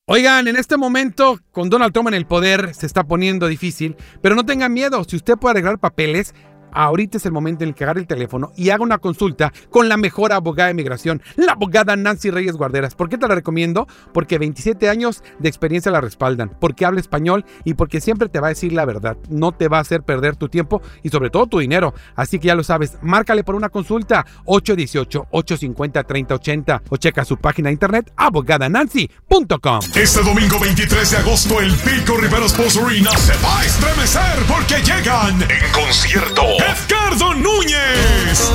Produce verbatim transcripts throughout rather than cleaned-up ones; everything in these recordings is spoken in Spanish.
Oigan, en este momento, con Donald Trump en el poder, se está poniendo difícil, pero no tengan miedo. Si usted puede arreglar papeles, ahorita es el momento en el que agarre el teléfono y haga una consulta con la mejor abogada de migración, la abogada Nancy Reyes Guarderas. ¿Por qué te la recomiendo? Porque veintisiete años de experiencia la respaldan, porque habla español y porque siempre te va a decir la verdad. No te va a hacer perder tu tiempo y sobre todo tu dinero. Así que ya lo sabes, márcale por una consulta ocho uno ocho, ocho cinco cero, tres cero ocho cero o checa su página de internet abogada nancy punto com. Este domingo veintitrés de agosto el Pico Rivera Sports Arena se va a estremecer porque llegan en concierto Edgardo Núñez,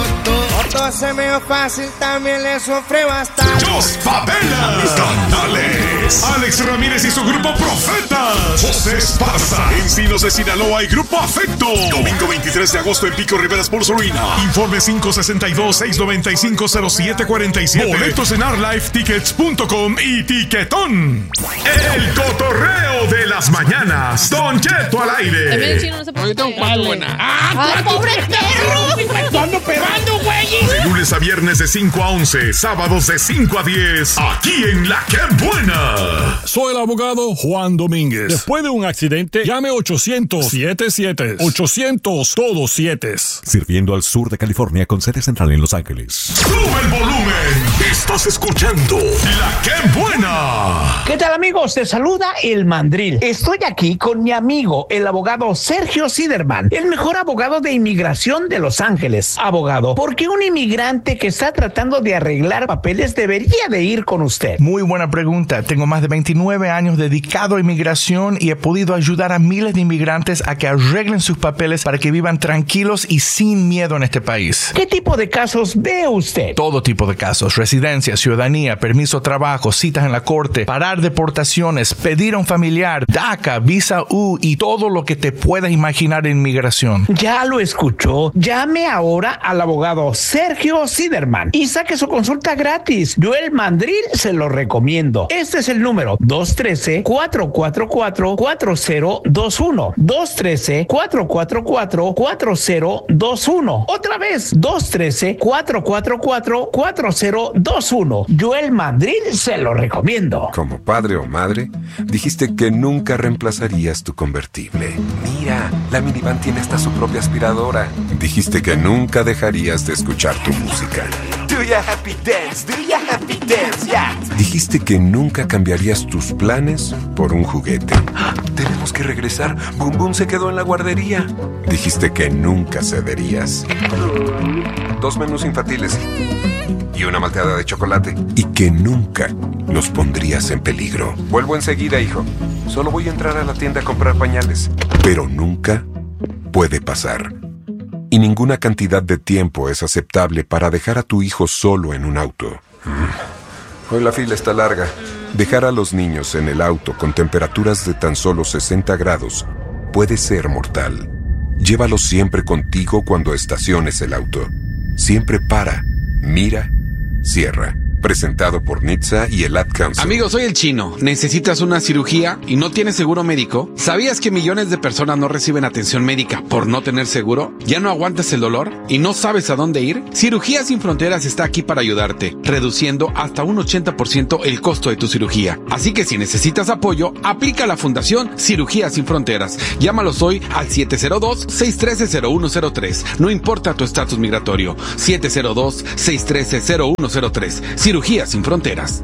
Otto se me fácil, también le sufre bastante. Jos Favela, Canales, Alex Ramírez y su grupo Profetas, José Esparza, Encinos de Sinaloa y Grupo Afecto. Domingo veintitrés de agosto en Pico Rivera Sports Arena. Informe cinco seis dos, seis nueve cinco, cero siete cuatro siete. Boletos en arlife tickets punto com y Tiquetón. El cotorreo de las mañanas. Don Cheto al aire. También el chino no se puede. Ahorita un cuatro buena. ¡Ah! ¡Ay, pobre perro! ¡Cuándo perrando, güey! De lunes a viernes de cinco a once, sábados de cinco a diez, aquí en La Que Buena. Soy el abogado Juan Domínguez. Después de un accidente, llame ochocientos, siete siete. ochocientos, todos siete. Sirviendo al sur de California con sede central en Los Ángeles. ¡Sube el volumen! Estás escuchando La Que Buena. ¿Qué tal, amigos? Te saluda el Mandril. Estoy aquí con mi amigo, el abogado Sergio Siderman, el mejor abogado de inmigración de Los Ángeles. Abogado, ¿por qué un inmigrante que está tratando de arreglar papeles debería de ir con usted? Muy buena pregunta. Tengo más de veintinueve años dedicado a inmigración y he podido ayudar a miles de inmigrantes a que arreglen sus papeles para que vivan tranquilos y sin miedo en este país. ¿Qué tipo de casos ve usted? Todo tipo de casos: residencia, ciudadanía, permiso de trabajo, citas en la corte, parar deportaciones, pedir a un familiar, DACA, visa U y todo lo que te puedas imaginar en inmigración. Ya lo escuchó. Llame ahora al abogado Sergio Siderman y saque su consulta gratis. Yo, el Mandril, se lo recomiendo. Este es el número dos uno tres, cuatro cuatro cuatro, cuatro cero dos uno. dos uno tres, cuatro cuatro cuatro, cuatro cero dos uno. Otra vez, dos uno tres, cuatro cuatro cuatro, cuatro cero dos uno. Yo, el Mandril, se lo recomiendo. Como padre o madre, dijiste que nunca reemplazarías tu convertible. Mira, la minivan tiene hasta su propia aspiradora. Dijiste que nunca dejarías de escuchar tu música. Do ya happy dance, do ya happy dance, yeah. Dijiste que nunca cambiarías tus planes por un juguete. ¡Ah! Tenemos que regresar. Boom Boom se quedó en la guardería. Dijiste que nunca cederías. Dos menús infantiles y una malteada de chocolate. Y que nunca los pondrías en peligro. Vuelvo enseguida, hijo. Solo voy a entrar a la tienda a comprar pañales. Pero nunca puede pasar. Y ninguna cantidad de tiempo es aceptable para dejar a tu hijo solo en un auto. Hoy la fila está larga. Dejar a los niños en el auto con temperaturas de tan solo sesenta grados puede ser mortal. Llévalos siempre contigo cuando estaciones el auto. Siempre para, mira, cierra. Presentado por N H T S A y el Ad Council. Amigo, soy el Chino. ¿Necesitas una cirugía y no tienes seguro médico? ¿Sabías que millones de personas no reciben atención médica por no tener seguro? ¿Ya no aguantas el dolor y no sabes a dónde ir? Cirugía Sin Fronteras está aquí para ayudarte, reduciendo hasta un ochenta por ciento el costo de tu cirugía. Así que si necesitas apoyo, aplica a la Fundación Cirugía Sin Fronteras. Llámalos hoy al siete cero dos, seis uno tres, cero uno cero tres. No importa tu estatus migratorio. siete cero dos, seis uno tres, cero uno cero tres. Cirugía Sin Fronteras.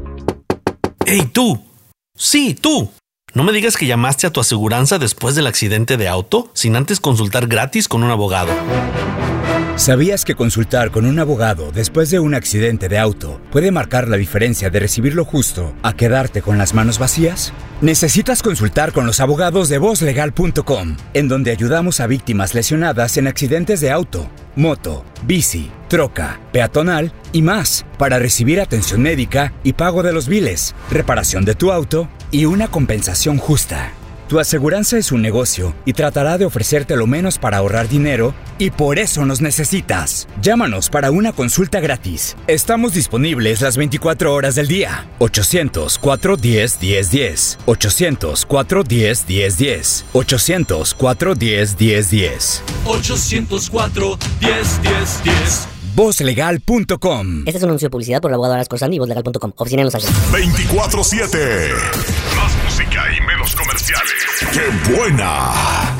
¡Ey, tú! Sí, tú. No me digas que llamaste a tu aseguranza después del accidente de auto sin antes consultar gratis con un abogado. ¿Sabías que consultar con un abogado después de un accidente de auto puede marcar la diferencia de recibir lo justo a quedarte con las manos vacías? Necesitas consultar con los abogados de voz legal punto com, en donde ayudamos a víctimas lesionadas en accidentes de auto, moto, bici, troca, peatonal y más, para recibir atención médica y pago de los biles, reparación de tu auto y una compensación justa. Tu aseguranza es un negocio y tratará de ofrecerte lo menos para ahorrar dinero, y por eso nos necesitas. Llámanos para una consulta gratis. Estamos disponibles las veinticuatro horas del día. ochocientos, cuatro uno cero, uno cero uno cero. ochocientos, cuatro uno cero, uno cero uno cero. ochocientos, cuatro uno cero, uno cero uno cero. ochocientos cuatro, diez, diez, diez. voz legal punto com. Este es un anuncio de publicidad por el abogado Aras Corsandi y voz legal punto com. Oficina en Los Ángeles. veinticuatro siete. Más música y menos comerciales. ¡Qué buena!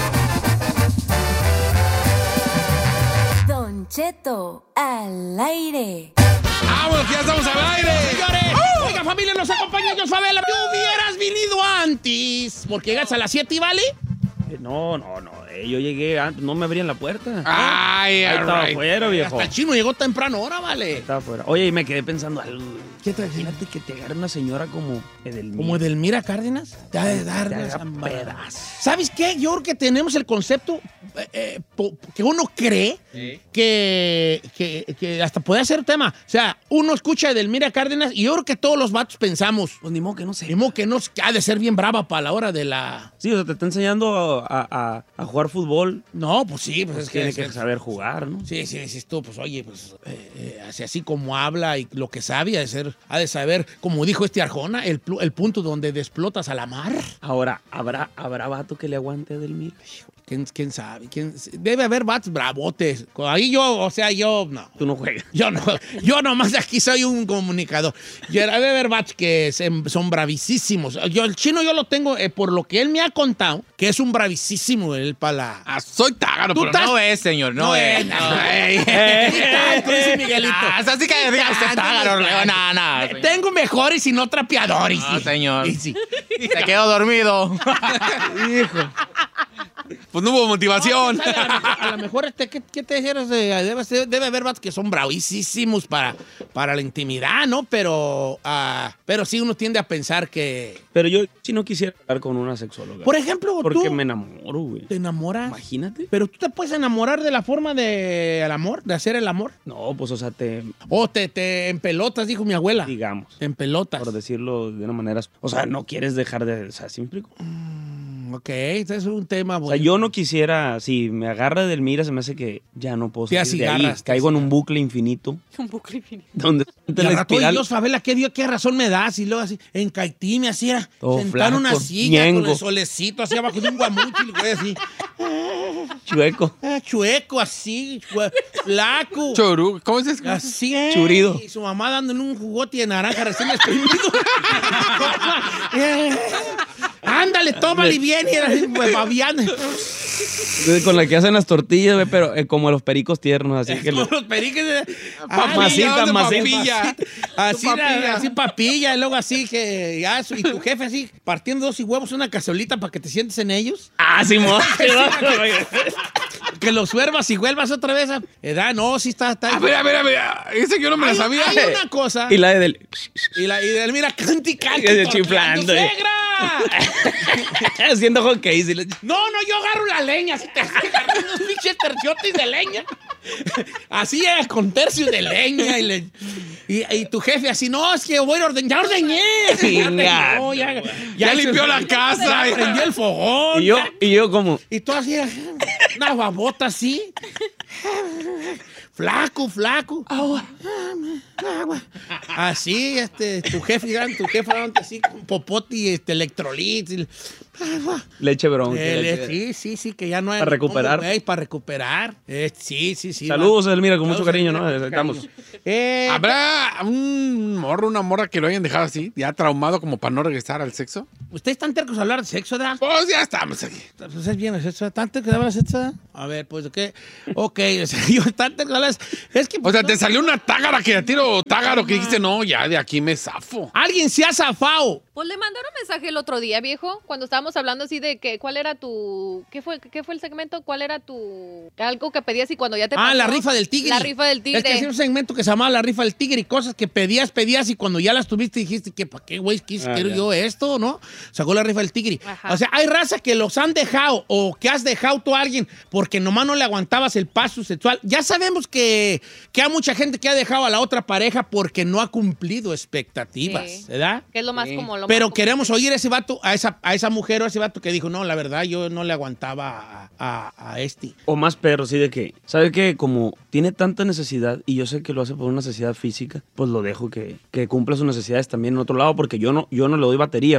Don Cheto al aire. ¡Vámonos, ya estamos al aire! ¡Señores! ¡Oh! Oiga, familia, nos acompaña Dios Favela. Tú hubieras venido antes. Porque llegas a las siete y vale. Eh, no, no, no. Eh, yo llegué antes. No me abrían la puerta. Ay, Ahí estaba right. afuera, viejo. Hasta el chino llegó temprano, ahora vale. Estaba afuera. Oye, y me quedé pensando algo. ¿Qué te imagínate que te agarre una señora como Edelmira? ¿Como Edelmira Cárdenas? Te ha de dar pedazos. ¿Sabes qué? Yo creo que tenemos el concepto eh, eh, po, que uno cree ¿Sí? que, que, que hasta puede ser tema. O sea, uno escucha a Edelmira Cárdenas y yo creo que todos los vatos pensamos, pues ni modo que no sé. Ni modo que no ha de ser bien brava para la hora de la... Sí, o sea, te está enseñando a, a, a jugar fútbol. No, pues sí. Pues, pues es tiene que, que es, saber jugar, ¿no? Sí, sí, dices tú, pues oye, pues eh, eh, así, así como habla y lo que sabe, ha de ser, ha de saber, como dijo este Arjona, el, el punto donde desplotas a la mar. Ahora, ¿habrá, habrá vato que le aguante a Edelmira? ¿Quién, ¿Quién sabe? ¿Quién, debe haber vatos bravotes. Ahí yo, o sea, yo no. Tú no juegas. Yo no. Yo nomás aquí soy un comunicador. Yo, debe haber vatos que se, son bravísimos. Yo, el chino yo lo tengo, eh, por lo que él me ha contado, que es un bravísimo él para la... Ah, soy tágaro, pero estás... no es, señor. No, no es. No, no es. Tú dices Miguelito. Ah, así que diga usted tágaro. No, no. Tengo mejores y no trapeadores. No, señor. Y sí. Se quedó dormido. Hijo. Pues no hubo motivación. No, a, a lo mejor, este, ¿qué, qué te dijeras? Debe, debe haber vatos que son bravísimos para, para la intimidad, ¿no? Pero, uh, pero sí uno tiende a pensar que... Pero yo sí no quisiera hablar con una sexóloga. Por ejemplo, Porque tú... me enamoro, güey. ¿Te enamoras? Imagínate. ¿Pero tú te puedes enamorar de la forma del amor? ¿De hacer el amor? No, pues, o sea, te... O te, te en pelotas, dijo mi abuela. Digamos. En pelotas. Por decirlo de una manera... O sea, no quieres dejar de... O sea, ¿sí me explico? Mm, ok, este es un tema bueno. O sea, yo no quisiera... Si me agarra Edelmira, se me hace que ya no puedo salir de ahí. Garras, Caigo en un bucle infinito. Un bucle infinito. Donde... La rato, Dios, Favela, ¿qué, Dios, ¿qué razón me das? Y luego así, en Caití me hacía sentar en una silla ñengo. Con el solecito así abajo de un guamuchi y güey así. Chueco. Ah, chueco, así, chue, flaco. Choru, ¿cómo es eso? Así, churido. Y su mamá dándole un jugote de naranja recién exprimido. Ándale, tómale y bien. Y era así, pues, babiando. Con la que hacen las tortillas, güey, pero eh, como los pericos tiernos, así que... Como los pericos... Ah, masita, masita. Así, papilla. así papilla, y luego así que... Ya, y tu jefe así, partiendo dos y huevos, una caceolita para que te sientes en ellos. Ah, sí, mo. Que los suervas y vuelvas otra vez a... Edad, no, sí está... está a ver, a ver, a ver, ese yo no me hay, la sabía. Hay una cosa... Y la de... Del... Y la y de, mira, canti, canti. Chiflando. ¡Suegra! Haciendo hockey. Si le... No, no, yo agarro la leña. Así te agarro unos pinches terciotes de leña. Así es, con tercios de leña. Y, le, y, y tu jefe así, no, es que voy a ordeñar. ¡Ya ordeñé! Ya, no, ya, ya, ya limpió la casa. Ya prendió el fogón. Y yo, ya. y yo como... Y tú así, una babota así. Flaco, flaco. Agua. Agua. Así, este, tu jefe, tu jefe, así, con popote y este, electrolit. Agua. Leche bronca. Eh, leche. Sí, sí, sí, que ya no hay. Para recuperar. Wey, para recuperar. Eh, sí, sí, sí. Saludos, Edelmira, con mucho cariño, ¿no? Estamos. Eh, ¿Habrá un morro, una morra que lo hayan dejado así, ya traumado como para no regresar al sexo? ¿Ustedes están tercos a hablar de sexo, ¿verdad? Pues ya estamos aquí. Pues es bien, ¿están tercos a hablar de sexo? A ver, pues, ¿qué? Ok, o sea, yo están tercos a hablar de... Es que... O sea, te salió una tágara que a tiro tágaro que dijiste, no, ya de aquí me zafo. Alguien se ha zafado. Pues le mandaron mensaje el otro día, viejo, cuando estábamos hablando así de que cuál era tu... ¿Qué fue, qué fue el segmento? ¿Cuál era tu... Algo que pedías y cuando ya te pasó? Ah, la rifa del tigre. La rifa del tigre. Es que hacía un segmento que se llamaba la rifa del tigre y cosas que pedías, pedías y cuando ya las tuviste dijiste que ¿para qué, güey? ¿Qué, ah, quiero ya. yo esto, no? Sacó la rifa del tigre. Ajá. O sea, hay raza que los han dejado o que has dejado tú a alguien porque nomás no le aguantabas el paso sexual. Ya sabemos que, que hay mucha gente que ha dejado a la otra pareja porque no ha cumplido expectativas, sí. ¿verdad? Que es lo más sí. como lo Pero más queremos común. oír a ese vato, a esa, a esa mujer o a ese vato que dijo, no, la verdad, yo no le aguantaba a, a, a este. O más perro, sí, de que, ¿sabe qué? Como tiene tanta necesidad y yo sé que lo hace por una necesidad física, pues lo dejo que, que cumpla sus necesidades también en otro lado porque yo no, yo no le doy batería, pues. Ah,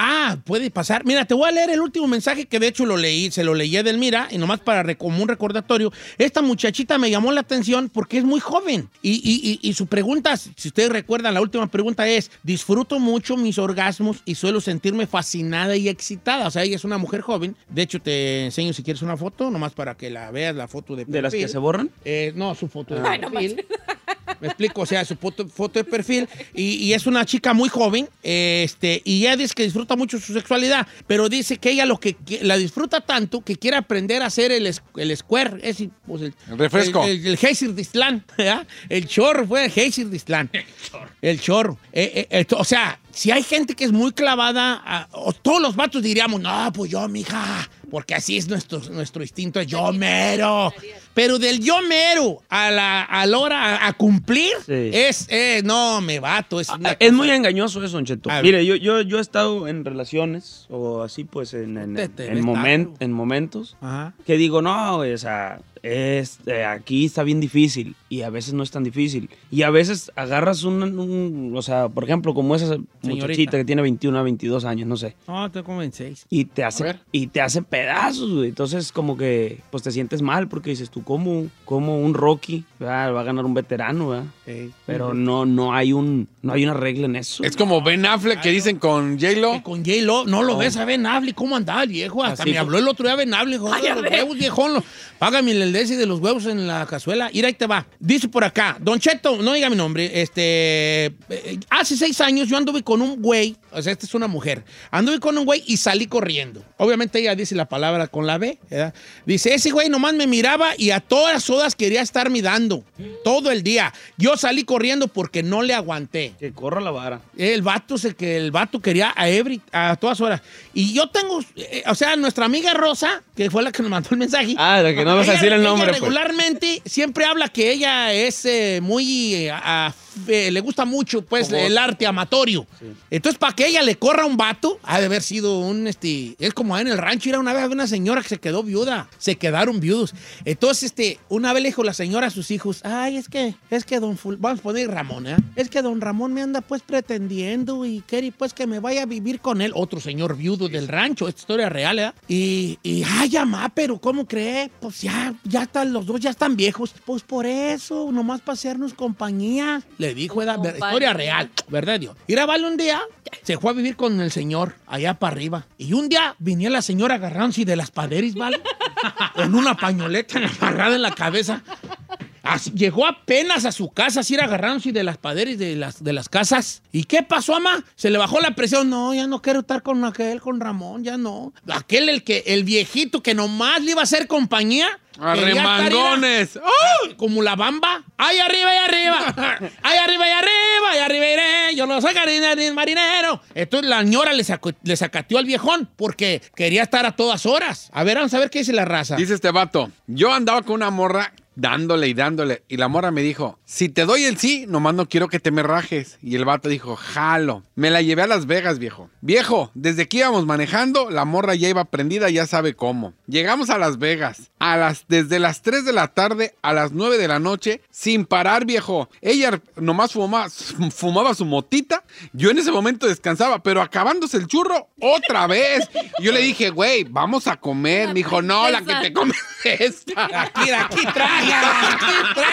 Ah, puede pasar. Mira, te voy a leer el último mensaje que de hecho lo leí, se lo leí a Edelmira, y nomás para como un recordatorio. Esta muchachita me llamó la atención porque es muy joven. Y, y, y, y su pregunta, si ustedes recuerdan, la última pregunta es, disfruto mucho mis orgasmos y suelo sentirme fascinada y excitada. O sea, ella es una mujer joven. De hecho, te enseño si quieres una foto, nomás para que la veas, la foto de perfil. ¿De las que se borran? Eh, no, su foto de Ay, no perfil. Me explico, o sea, su foto, foto de perfil y, y es una chica muy joven, este, y ella dice que disfruta mucho su sexualidad, pero dice que ella lo que, que la disfruta tanto que quiere aprender a hacer el, el square, es, pues el, el refresco, el, el, el Geysir de Islán, ¿verdad? El chorro fue el Geysir de Islán, el chorro, eh, eh, o sea, si hay gente que es muy clavada, a, o todos los vatos diríamos, no, pues yo, mija, porque así es nuestro, nuestro instinto, es yo mero. Pero del yo mero a la, a la hora a, a cumplir, sí. es, eh, no, me vato. Es, una es muy engañoso eso, Don Cheto. Mire, yo, yo, yo he estado en relaciones, o así pues, en, en, te, te en, momen, en momentos, Ajá. que digo, no, o sea, es, eh, aquí está bien difícil, y a veces no es tan difícil. Y a veces agarras un, un o sea, por ejemplo, como esa Señorita. muchachita que tiene veintiuno a veintidós años, no sé. No, tengo como veintiséis. Y te hace, y te hace pedazos, güey. Entonces, como que, pues te sientes mal, porque dices tú, como, como un Rocky, ¿verdad? Va a ganar un veterano, ¿verdad? Sí. Pero no, no hay un, no hay una regla en eso. Es como Ben Affleck que dicen con J-Lo. Con J-Lo, no lo oh. ves a Ben Affleck, ¿cómo andaba el viejo? Hasta Así me fue. habló el otro día Ben Affleck, joder, los huevos, viejón, págame el de ese de los huevos en la cazuela. Mira, ahí te va. Dice por acá, Don Cheto, no diga mi nombre, este, eh, hace seis años yo anduve con un güey, o sea, esta es una mujer, anduve con un güey y salí corriendo. Obviamente ella dice la palabra con la B, ¿verdad? Dice, ese güey nomás me miraba y a todas horas quería estarme dando, todo el día. Yo salí corriendo porque no le aguanté. Que corra la vara. El vato, se, que el vato quería a, every, a todas horas. Y yo tengo, eh, o sea, nuestra amiga Rosa, que fue la que nos mandó el mensaje. Ah, la que no vas a decir el nombre. Ella regularmente pues. siempre habla que ella es eh, muy, eh, a, eh, le gusta mucho pues Como el arte amatorio. Sí. Entonces, para que ella le corra a un vato, ha de haber sido un, este, es como en el rancho, era una vez una señora que se quedó viuda, se quedaron viudos. Entonces, este, una vez le dijo la señora a sus hijos, ay, es que, es que don, Ful vamos a poner Ramón, ¿eh? Es que don Ramón me anda pues pretendiendo y quiere pues que me vaya a vivir con él. Otro señor viudo del rancho, esta historia real, ¿eh? Y, y ay, mamá, pero ¿cómo cree? Pues ya, ya están, los dos ya están viejos. Pues por eso, nomás para hacernos compañía. Le dijo, ¿eh? Historia real, ¿verdad, Dios? Ir a Vale un día, se fue a vivir con el señor allá para arriba. Y un día venía la señora agarrándose de las paderis, ¿vale? Con una pañoleta agarrada en la cabeza. Así, llegó apenas a su casa, así era agarrándose de las paderes de las, de las casas. ¿Y qué pasó, ama? Se le bajó la presión. No, ya no quiero estar con aquel, con Ramón, ya no. Aquel, el que, el viejito que nomás le iba a hacer compañía. ¡Arremangones! ¡Oh! Como la bamba. ¡Ay, arriba, ay, arriba! ¡Ay, arriba, ay, arriba! ¡Ay, arriba iré! Yo no soy marinero. Entonces la señora le, sacó, le sacateó al viejón porque quería estar a todas horas. A ver, vamos a ver qué dice la raza. Dice este vato, yo andaba con una morra dándole y dándole. Y la morra me dijo, si te doy el sí, nomás no quiero que te me rajes. Y el vato dijo, jalo. Me la llevé a Las Vegas, viejo. Viejo, desde que íbamos manejando, la morra ya iba prendida, ya sabe cómo. Llegamos a Las Vegas, a las, desde las tres de la tarde a las nueve de la noche, sin parar, viejo. Ella nomás fumaba, fumaba su motita. Yo en ese momento descansaba, pero acabándose el churro, otra vez. Y yo le dije, güey, vamos a comer. Me dijo, no, la que te comes es esta. Aquí, aquí, traga, aquí,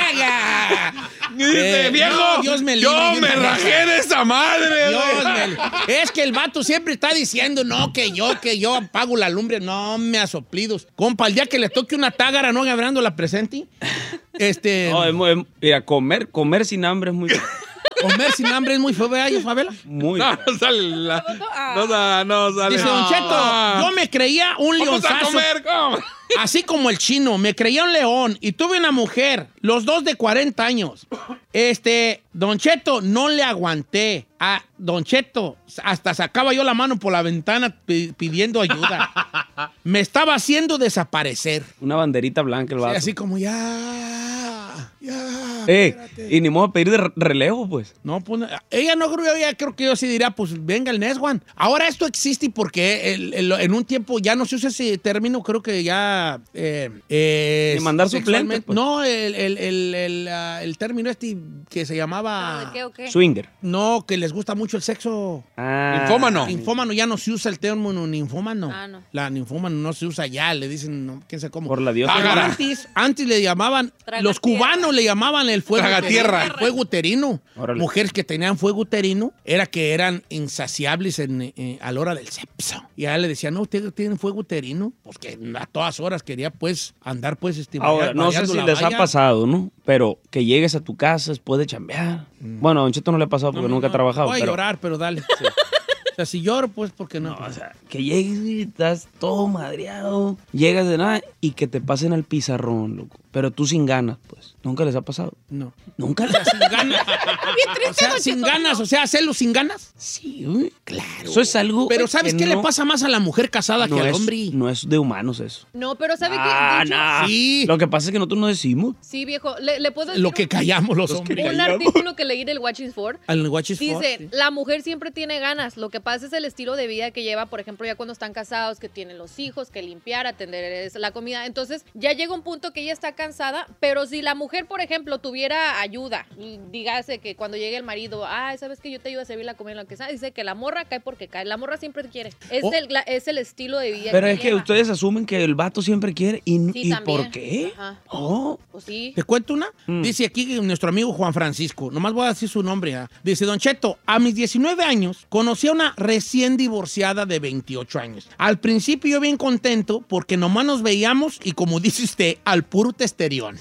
traga. Y dice, eh, viejo, no, Dios me libre, yo me rajé de esa madre. Dios me... Es que el vato siempre está diciendo, no, que yo, que yo apago la lumbre. No, me asoplidos. Compa, el día que le toque una tágara, ¿no? Agarrando la presente. Este... No, es muy, mira, comer, comer sin hambre es muy... Comer sin hambre es muy feo, ¿verdad, Fabela? Muy no, no sale la... No, no sale. Dice, Don Cheto, ah. yo me creía un leonzazo. ¿Vamos a comer? ¿Cómo? Así como el chino, me creía un león y tuve una mujer, los dos de cuarenta años. Este, Don Cheto, no le aguanté. A Don Cheto, hasta sacaba yo la mano por la ventana pidiendo ayuda. Me estaba haciendo desaparecer. Una banderita blanca el vato. Sí, así como ya... Ya, Eh, y ni modo de pedir de re- relevo, pues. No, pues ella no creo, ella creo que yo sí diría, pues venga el next one. Ahora esto existe porque el- el- en un tiempo ya no se usa ese término, creo que ya... Eh, eh, Ni mandar sexualmente- suplentes, pues. No, el, el, el, el, ah, el término este que se llamaba... ¿De qué o qué? Swinger. No, que les gusta mucho el sexo. Ah. Ninfómano. Ninfómano, ya no se usa el término ninfómano. Ah, no. La ninfómano no se usa ya, le dicen, no, quién sabe cómo. Por la diosa. Pero Ágara. antes, antes le llamaban, Tragatierra. los cubanos le llamaban el fuego Tragatierra. uterino. Fuego uterino. Órale. Mujeres que tenían fuego uterino era que eran insaciables en, eh, a la hora del sexo. Y a ella le decían, no, ustedes tienen fuego uterino. Porque a todas horas quería pues andar pues estimulando. Ahora, no sé si les ha pasado, ¿no? Pero que llegues a tu casa después de chambear. Bueno, a Don Cheto no le ha pasado porque nunca ha trabajado. Voy a pero, llorar, pero dale. O sea, si lloro, pues, porque no. no, o sea, que llegues y estás todo madreado. Llegas de nada y que te pasen al pizarrón, loco. Pero tú sin ganas, pues. ¿Nunca les ha pasado? No. ¿Nunca O sea, sin ganas. Bien triste, O sea, Don sin Cheto, ganas, o sea, hacerlo sin ganas. Sí, güey. Claro. Eso es algo. Pero ¿sabes que qué le no- pasa más a la mujer casada no que al es, hombre? No es de humanos eso. No, pero ¿sabe Ah, qué? De hecho, no. Sí. Lo que pasa es que nosotros no decimos. Sí, viejo. Le, le puedo decir Lo que un- callamos los Los que hombres. un artículo que leí en el Watching For. Al Watch is for, Dice, sí. la mujer siempre tiene ganas. Lo que pasa es el estilo de vida que lleva, por ejemplo, ya cuando están casados, que tienen los hijos, que limpiar, atender es- la comida. Entonces, ya llega un punto que ella está cansada, pero si la mujer, por ejemplo, tuviera ayuda, y dígase que cuando llegue el marido, ah, ¿sabes que yo te ayudo a servir la comida, lo que sea? Dice que la morra cae porque cae. La morra siempre quiere. Es, Oh. el, la- es el estilo de vida Pero que es que lleva. ustedes asumen que el vato siempre quiere. ¿Y, Sí, ¿y también. por qué? Ajá. Oh. Pues sí. ¿Te cuento una? Mm. Dice aquí nuestro amigo Juan Francisco. Nomás voy a decir su nombre. ¿ah? Dice, Don Cheto, a mis diecinueve años conocí a una recién divorciada de veintiocho años. Al principio yo bien contento porque nomás nos veíamos y como dice usted, al puro testerión.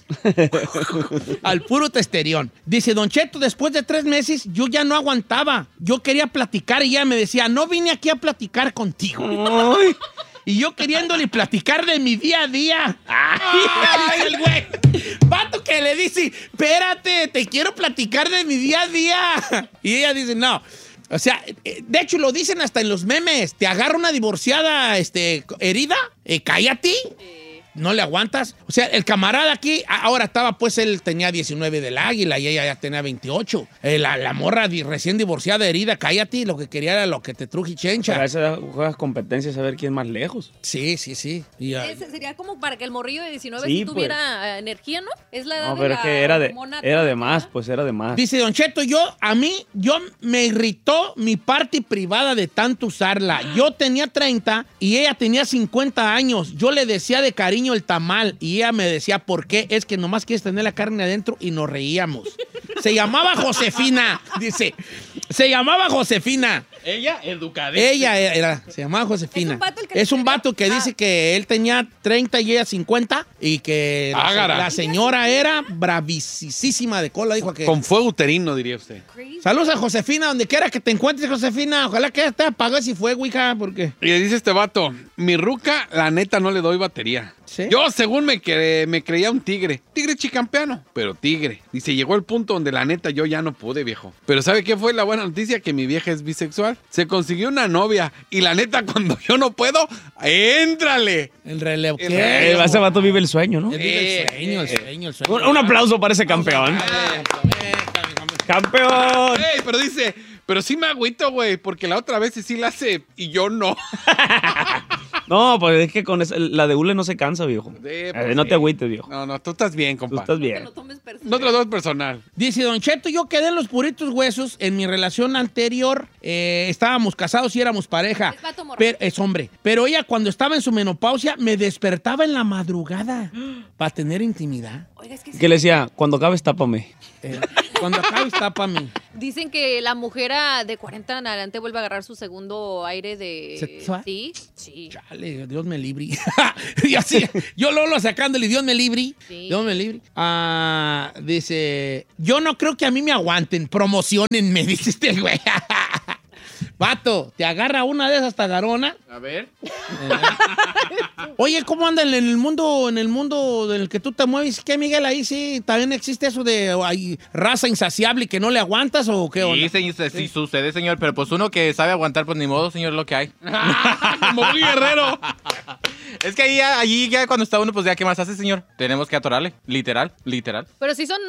Al puro testerión. Dice, Don Cheto, después de tres meses yo ya no aguantaba. Yo quería platicar y ella me decía, no vine aquí a platicar contigo. Ay. Y yo queriéndole platicar de mi día a día. ¡Ay! Dice el güey. Vato que le dice, espérate, te quiero platicar de mi día a día. Y ella dice, no. O sea, eh, de hecho lo dicen hasta en los memes. Te agarra una divorciada este, herida, eh, cae a ti. No le aguantas. O sea, el camarada aquí, a- ahora estaba, pues él tenía diecinueve del águila y ella ya tenía veintiocho. Eh, la, la morra di- recién divorciada, herida, cállate. Lo que quería era lo que te truje chencha. Para eso juegas competencias a ver quién es más lejos. Sí, sí, sí. Y, ah, Ese sería como para que el morrillo de diecinueve Sí, sí pues. tuviera eh, energía, ¿no? Es la edad No, de pero la es que era de, hormona era de toda, más, ¿no? pues era de más. Dice Don Cheto, yo, a mí, yo me irritó mi parte privada de tanto usarla. Yo tenía treinta y ella tenía cincuenta años. Yo le decía de cariño el tamal y ella me decía, ¿por qué? Es que nomás quieres tener la carne adentro y nos reíamos. Se llamaba Josefina, dice. Se llamaba Josefina. Ella, educada. Ella era, se llamaba Josefina. ¿Es un vato el que Es un escribió? vato que Ah. dice que él tenía treinta y ella cincuenta y que la, Ágara. la señora era bravísima de cola, dijo que... Con fuego uterino, diría usted. Saludos a Josefina, donde quiera que te encuentres, Josefina. Ojalá que te apague si fue, hija, porque... Y le dice este vato, mi ruca, la neta, no le doy batería. ¿Sí? Yo, según me, cre- me creía un tigre. Tigre chicampeano, pero tigre. Dice, llegó el punto donde la neta yo ya no pude, viejo. Pero ¿sabe qué fue la buena noticia? Que mi vieja es bisexual. Se consiguió una novia. Y la neta, cuando yo no puedo, ¡éntrale! El relevo. El ¿Qué? relevo. Eh, ese vato vive el sueño, ¿no? Él vive el sueño, el sueño, el sueño. Un, un aplauso para ese campeón. ¡Campeón! Ey, pero dice, pero sí me agüito, güey, porque la otra vez sí la hace y yo no. No, pues es que con esa- la de hule no se cansa, viejo. Sí, Eh, pues no sí. te agüites, viejo. No, no, tú estás bien, Tú compa. estás bien. No te lo doy personal. Dice Don Cheto, yo quedé en los puritos huesos en mi relación anterior. Eh, estábamos casados y éramos pareja. Es vato morro. Pero, es hombre. Pero ella cuando estaba en su menopausia me despertaba en la madrugada para tener intimidad. Oiga, es que ¿Qué le decía? Cuando acabes, tápame. Eh, cuando acabes, tápame. dicen que la mujer a- de cuarenta en adelante vuelve a agarrar su segundo aire de... ¿Sexual? Sí, sí. Chale, Dios me libre. Y así, yo Lolo sacándole, Dios me libre. Sí. Dios me libre. Ah, dice, yo no creo que a mí me aguanten, promocionenme, dice este güey. Vato, te agarra una de esas tagarona. A ver. Oye, ¿cómo anda en el mundo, en el mundo del que tú te mueves? ¿Qué, Miguel? Ahí sí, también existe eso de hay raza insaciable y que no le aguantas o qué onda. Sí, señor, sí sucede, señor, pero pues uno que sabe aguantar, pues ni modo, señor, lo que hay. Como un guerrero. Es que ahí, ya- allí ya cuando está uno, pues ya, ¿qué más hace, señor? Tenemos que atorarle, literal, literal. Pero sí son